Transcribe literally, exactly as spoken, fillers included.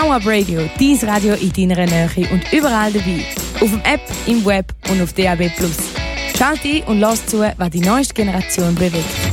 Power Radio, dein Radio in deiner Nähe und überall dabei. Auf dem App, im Web und auf D A B plus. Schalt ein und lass zu, was die neueste Generation bewegt.